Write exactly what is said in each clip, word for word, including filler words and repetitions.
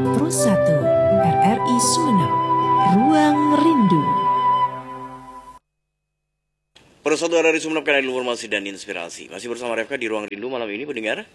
Pro satu R R I Sumeneb, Ruang Rindu. Pro satu R R I Sumeneb, kanal informasi dan inspirasi. Masih bersama Refka di Ruang Rindu malam ini, pendengar.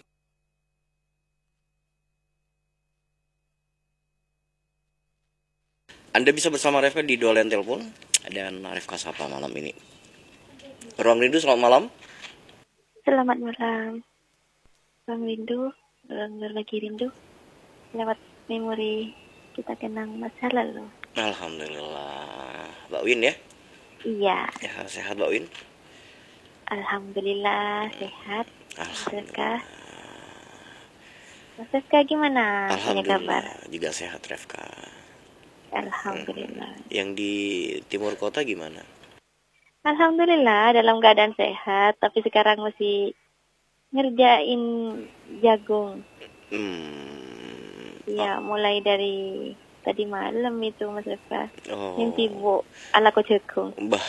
Anda bisa bersama Refka di dua line telepon dan Refka sapa malam ini. Ruang Rindu, selamat malam. Selamat malam. Ruang Rindu, ruang lagi rindu. Lewat memori kita kenang masa lalu. Alhamdulillah. Mbak Win ya? Iya. Ya, sehat Mbak Win? Alhamdulillah sehat. Alhamdulillah. Mas Refka gimana? Alhamdulillah kabar? Juga sehat Refka. Alhamdulillah. Hmm. Yang di timur kota gimana? Alhamdulillah dalam keadaan sehat, tapi sekarang masih ngerjain jagung. Hmm. Iya, oh. mulai dari tadi malam itu Mas Refka. Oh. Mimpi bu ala ko jagung. Bah.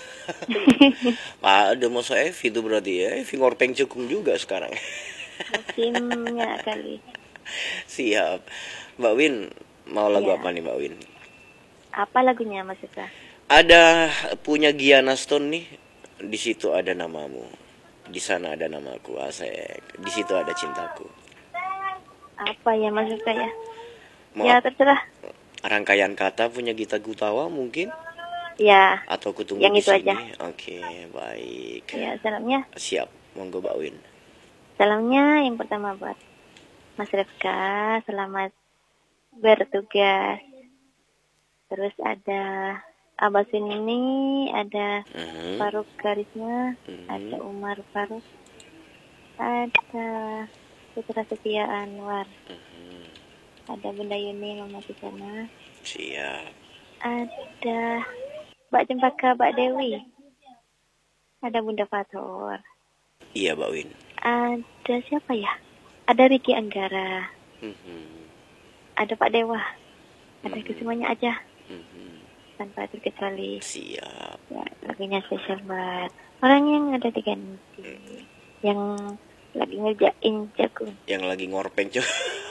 Pak, ada masa Evi itu berarti ya. Evi ngorpeng jagung juga sekarang. Musimnya kali. Siap. Mbak Win, mau lagu ya. apa nih Mbak Win? Apa lagunya Mas Refka? Ada punya Giana Stone nih. Di situ ada namamu. Di sana ada namaku, asik. Di situ ada cintaku. Apa ya Mas Refka ya? Mau ya terserah. Rangkaian kata punya Gita Gutawa mungkin? Ya. Atau Kutunggu yang di itu sini. Aja. Oke, baik. Ya, salamnya. Siap, monggo Mbak Win. Salamnya yang pertama buat Mas Refka, selamat bertugas. Terus ada Abasin ini, ada uh-huh. Faruk Karisma, uh-huh. ada Umar Faruk, ada Putra Setia Anwar, uh-huh. ada Bunda Yuni Mama Tisana, siap, ada Mbak Cempaka Mbak Dewi, ada Bunda Fator, iya Mbak Win, ada siapa ya? Ada Riki Anggara, uh-huh. ada Pak Dewa, ada uh-huh. kesemuanya aja. Uh-huh. Tanpa terkecuali. Siap. Ya, lagunya spesial buat orang yang ada di ganti, hmm. yang lagi ngerjain jagung, yang lagi ngorpeng jagung.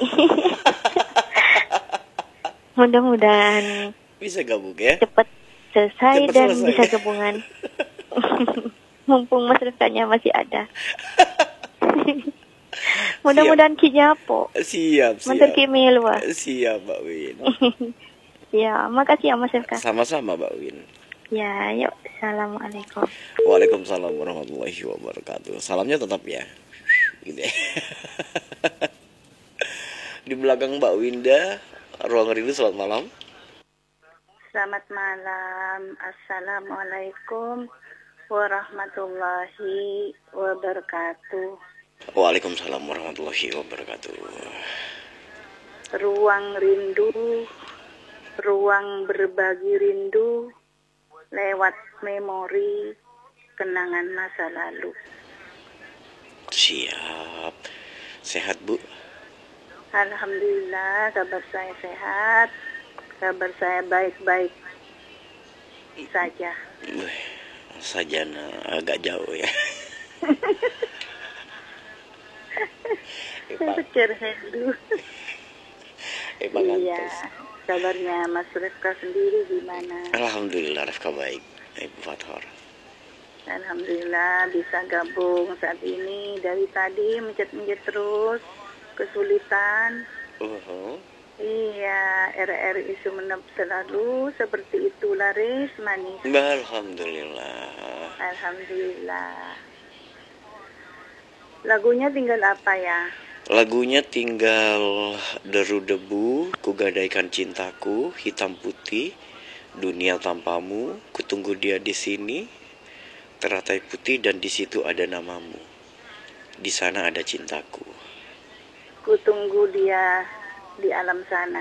Mudah-mudahan bisa gabung ya. Cepat selesai cepet dan selesai. bisa gabungan. Mumpung Mas Refkanya masih ada. Mudah-mudahan kijapo. Siap, siap. Mentor Kimil wah. Siap Mbak Win. Ya, makasih ya Mas Refka. Sama-sama Mbak Win. Ya, yuk. Assalamualaikum. Waalaikumsalam warahmatullahi wabarakatuh. Salamnya tetap ya. Gitu ya. Di belakang Mbak Winda, Ruang Rindu, selamat malam. Selamat malam. Assalamualaikum warahmatullahi wabarakatuh. Waalaikumsalam warahmatullahi wabarakatuh. Ruang Rindu, ruang berbagi rindu lewat memori kenangan masa lalu. Siap. Sehat Bu? Alhamdulillah, kabar saya sehat. Kabar saya baik-baik saja. Wih, sajana agak jauh ya. Saya pikir saya dulu. Iya. Kabarnya Mas Refka sendiri gimana? Alhamdulillah Refka baik, Ibu Fathor. Alhamdulillah bisa gabung saat ini. Dari tadi mencet-mencet terus, kesulitan. Uh-huh. Iya, R R I Sumeneb selalu seperti itu, laris manis. Alhamdulillah. Alhamdulillah. Lagunya tinggal apa ya? Lagunya tinggal Deru Debu, Kugadaikan Cintaku, Hitam Putih, Dunia Tanpamu, Kutunggu Dia di Sini, Teratai Putih, dan di situ ada namamu. Di sana ada cintaku. Kutunggu dia di alam sana.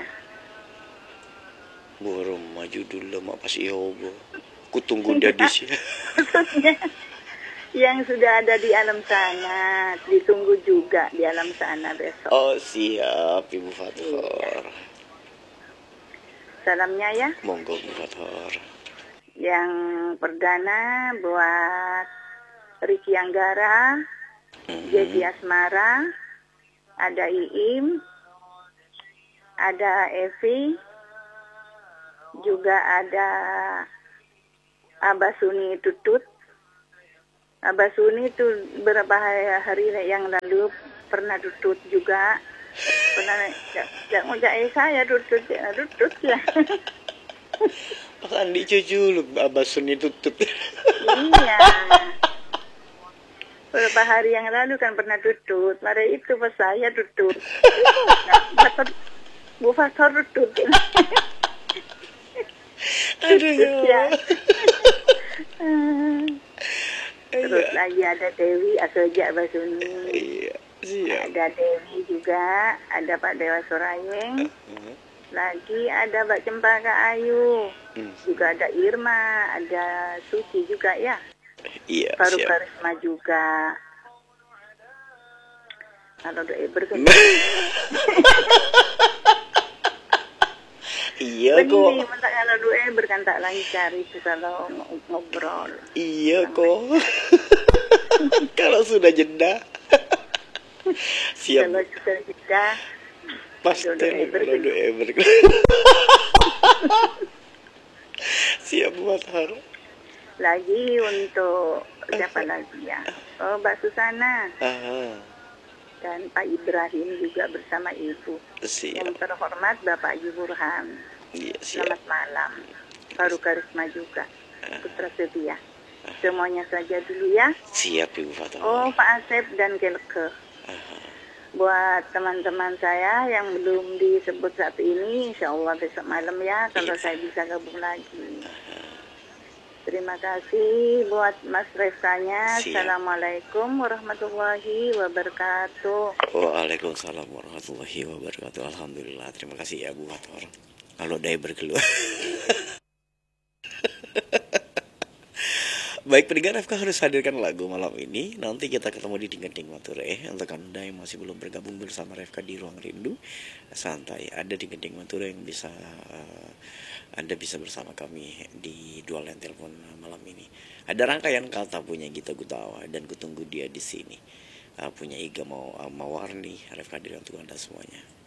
Burung maju dulu mak pas ihobo. Kutunggu dia di sini. Yang sudah ada di alam sana, ditunggu juga di alam sana besok. Oh siap Ibu Fathor. Iya. Salamnya ya. Monggo Ibu Fathor. Yang perdana buat Riki Anggara, mm-hmm. Jadi Asmara, ada Iim, ada Evi, juga ada Abah Suni Tutut. Abah Suni itu beberapa hari yang lalu pernah tutut juga. Pernah jak ngajak saya tutut, tutut lah. Mas Andi cucu lu Abah Suni Tutut. Iya. Beberapa hari yang lalu kan pernah tutut. Mari itu pas saya tutut. Nah, Bu Fasor tutut. Aduh ya. Terus lagi ada Dewi Asojak Basuni. Iya, siap. Ada Dewi juga, ada Pak Dewa Sorayeng. Uh-huh. Lagi ada Mbak Cempaka Ayu. Hmm. Juga ada Irma, ada Suci juga ya. Iya, Baru siap. Karisma juga. Kalau doa berkata. Iya kok. Benih, mentak kalau doa berkata lancar itu kalau ngobrol. Iya kok. Kalau sudah jeda. Siap. Kalau sudah jeda. Pasti kalau doa berkata. Siap buat har. Lagi untuk siapa lagi ya? Oh, Mbak Susana. Aha. Dan Pak Ibrahim juga bersama Ibu. Siap. Yang terhormat Bapak Haji Burhan. Iya, siap. Selamat malam. Baru Karisma juga. Putra Setia. Semuanya saja dulu ya. Siap Ibu Fatma. Oh, Pak Asep dan Kelke. Aha. Buat teman-teman saya yang belum disebut saat ini, insya Allah besok malam ya, kalau Iya. saya bisa gabung lagi. Terima kasih buat Mas Refkanya. Siap. Assalamualaikum warahmatullahi wabarakatuh. Waalaikumsalam warahmatullahi wabarakatuh. Alhamdulillah. Terima kasih ya Bu Fatma. Kalau daya berkeluar. Baik, pendengar F K harus hadirkan lagu malam ini. Nanti kita ketemu di Dingeding Mature. Untuk Anda yang masih belum bergabung bersama F K di Ruang Rindu, santai. Ada Dingeding Mature yang bisa uh, Anda bisa bersama kami di dual line telepon malam ini. Ada rangkaian kata punya Gita Gutawa dan Kutunggu Dia di Sini. Uh, punya Iga Mau uh, Mawarni. F K hadirkan untuk Anda semuanya.